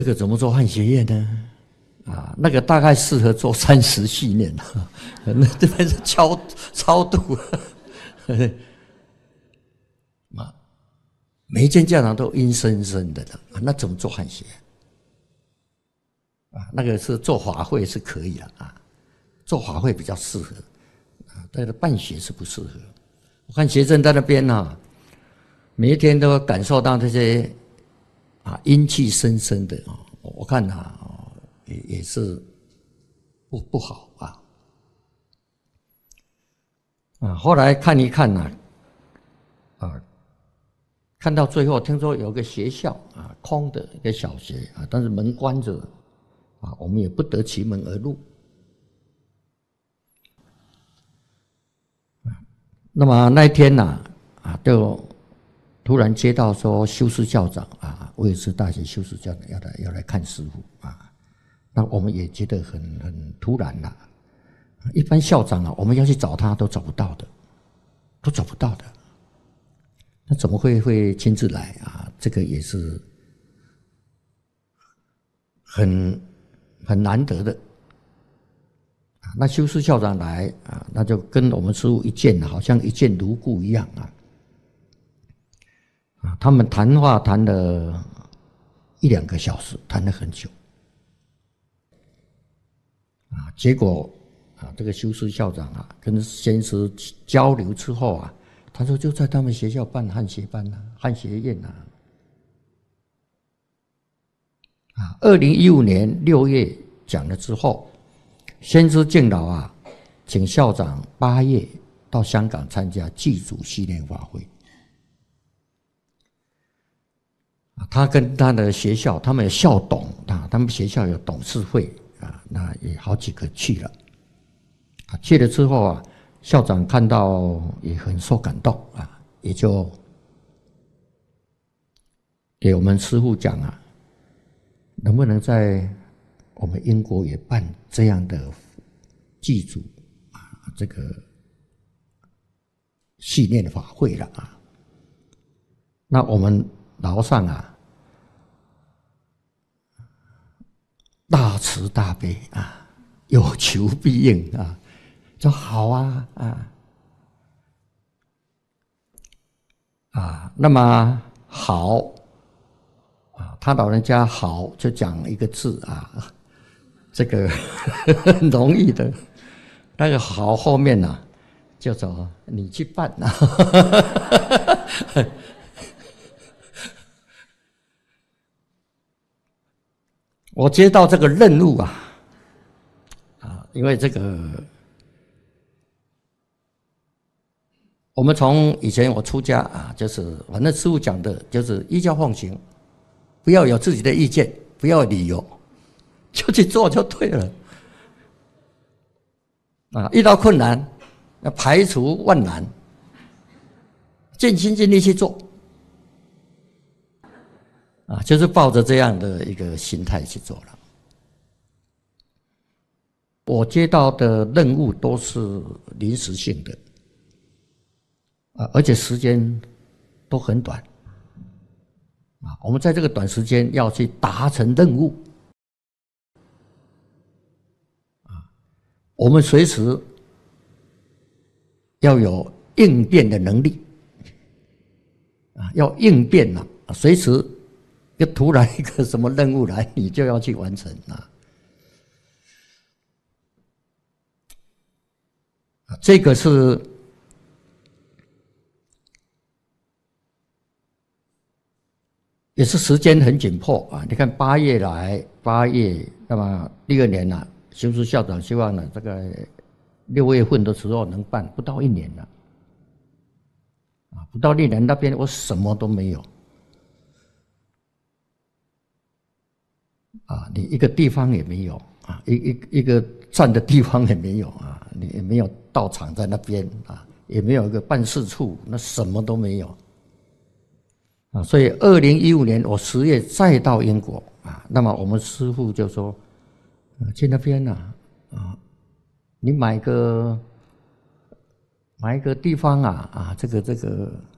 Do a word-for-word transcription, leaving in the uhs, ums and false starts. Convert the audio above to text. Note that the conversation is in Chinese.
这个怎么做汉学院呢？啊，那个大概适合做三十系念，那这边是超超度。啊，每一间教堂都阴森森的了，那怎么做汉学？啊，那个是做法会是可以的啊，做法会比较适合，啊，但是办学是不适合。我看学生在那边呢、啊，每一天都感受到这些啊阴气森森的啊，我看啊。也也是不不好啊啊！后来看一看呢、啊，啊，看到最后，听说有个学校啊，空的一个小学啊，但是门关着啊，我们也不得其门而入。啊，那么那一天呢、啊，啊，就突然接到说修士校长啊，威尔士大学修士校长要来要来看师父啊。那我们也觉得很很突然啦、啊。一般校长啊，我们要去找他都找不到的，都找不到的。那怎么会会亲自来啊？这个也是很很难得的。啊，那修士校长来啊，那就跟我们师父一见，好像一见如故一样啊。啊，他们谈话谈了一两个小时，谈了很久。啊，结果啊，这个修士校长啊，跟先师交流之后啊，他说就在他们学校办汉学班啊，汉学院啊。啊，二零一五年六月讲了之后，先师敬老啊，请校长八月到香港参加祭祖系列法会。啊，他跟他的学校，他们有校董啊，他们学校有董事会。啊，那也好几个去了，啊，去了之后啊，校长看到也很受感动啊，也就给我们师父讲啊，能不能在我们英国也办这样的祭祖啊，这个系列的法会了啊？那我们楼上啊。大慈大悲啊，有求必应啊，说好啊啊啊，那么好啊，他老人家好就讲一个字啊，这个很容易的，那个好后面呢、啊，叫做你去办啊。我接到这个任务啊，啊，因为这个，我们从以前我出家啊，就是反正师父讲的，就是依教奉行，不要有自己的意见，不要有理由，就去做就对了。啊，遇到困难要排除万难，尽心尽力去做。啊，就是抱着这样的一个心态去做了。我接到的任务都是临时性的，啊，而且时间都很短。啊，我们在这个短时间要去达成任务，啊，我们随时要有应变的能力，啊，要应变呐，随时。就突然一个什么任务来，你就要去完成啊！这个是也是时间很紧迫啊！你看八月来，八月，那么第二年了、啊，修士校长希望呢，这个六月份的时候能办，不到一年了，啊，不到一年那边我什么都没有。啊，你一个地方也没有啊，一一一个站的地方也没有啊，你也没有道场在那边啊，也没有一个办事处，那什么都没有啊。所以二零一五年我十月再到英国啊，那么我们师父就说，啊，去那边呐，啊，你买个买一个地方啊啊，这个这个